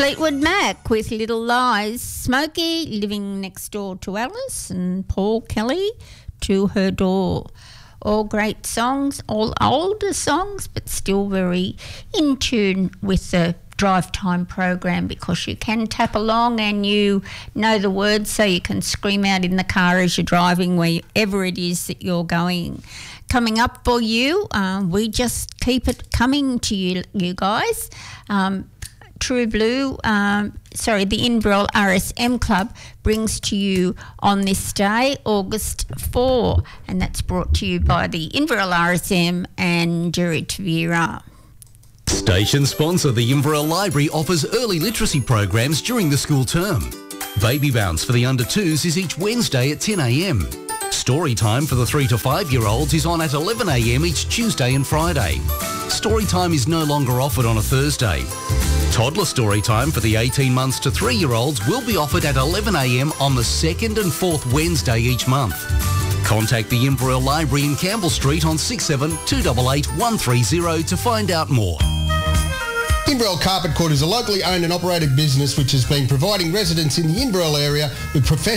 Fleetwood Mac with Little Lies. Smokey living next door to Alice, and Paul Kelly To Her Door. All great songs, all older songs, but still very in tune with the drive time program, because you can tap along and you know the words, so you can scream out in the car as you're driving wherever it is that you're going. Coming up for you, we just keep it coming to you guys. True Blue, the Inverell RSM Club brings to you on this day, August 4, and that's brought to you by the Inverell RSM and Jerry Tavira. Station sponsor, the Inverell Library offers early literacy programs during the school term. Baby Bounce for the under 2s is each Wednesday at 10 a.m. Story time for the 3 to 5-year-olds is on at 11 a.m. each Tuesday and Friday. Story time is no longer offered on a Thursday. Toddler story time for the 18 months to 3-year-olds will be offered at 11 a.m. on the 2nd and 4th Wednesday each month. Contact the Inverell Library in Campbell Street on 67 288 130 to find out more. Inverell Carpet Court is a locally owned and operated business which has been providing residents in the Inverell area with professional